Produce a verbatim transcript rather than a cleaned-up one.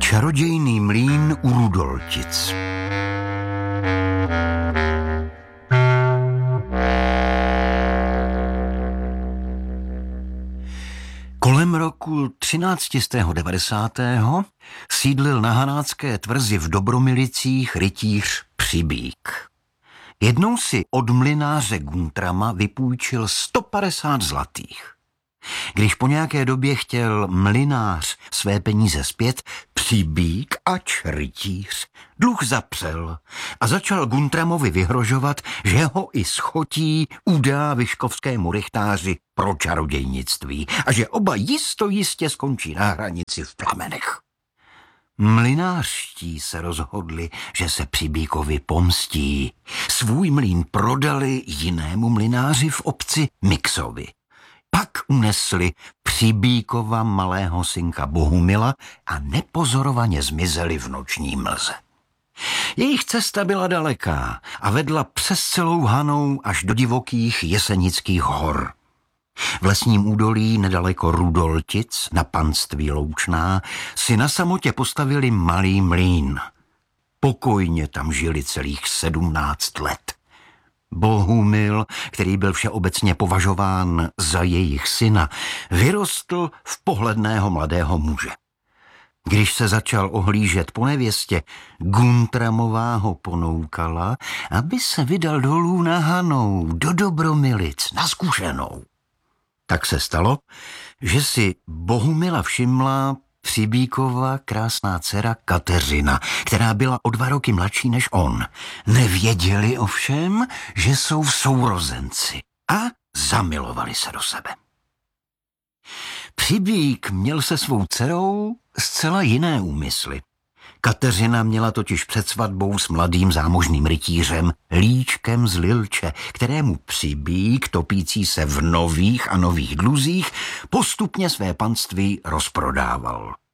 Čarodějný mlýn u Rudoltic. Kolem roku třináct set devadesát sídlil na hanácké tvrzi v Dobromilicích rytíř Přibík. Jednou si od mlynáře Guntrama vypůjčil sto padesát zlatých. Když po nějaké době chtěl mlynář své peníze zpět, Přibík, ač rytíř, dluh zapřel a začal Guntramovi vyhrožovat, že ho i schotí udá vyškovskému rychtáři pro čarodějnictví a že oba jisto jistě skončí na hranici v plamenech. Mlynářští se rozhodli, že se Přibíkovi pomstí. Svůj mlýn prodali jinému mlynáři v obci Miksovi. Pak unesli Přibíkova malého synka Bohumila a nepozorovaně zmizeli v noční mlze. Jejich cesta byla daleká a vedla přes celou Hanou až do divokých Jesenických hor. V lesním údolí nedaleko Rudoltic na panství Loučná si na samotě postavili malý mlýn. Pokojně tam žili celých sedmnáct let. Bohumil, který byl všeobecně považován za jejich syna, vyrostl v pohledného mladého muže. Když se začal ohlížet po nevěstě, Guntramová ho ponoukala, aby se vydal dolů na Hanou, do Dobromilic, na zkušenou. Tak se stalo, že si Bohumila všimla Přibíkova krásná dcera Kateřina, která byla o dva roky mladší než on. Nevěděli ovšem, že jsou sourozenci a zamilovali se do sebe. Přibík měl se svou dcerou zcela jiné úmysly. Kateřina měla totiž před svatbou s mladým zámožným rytířem Líčkem z Lilče, kterému Přibík, topící se v nových a nových dluzích, postupně své panství rozprodával.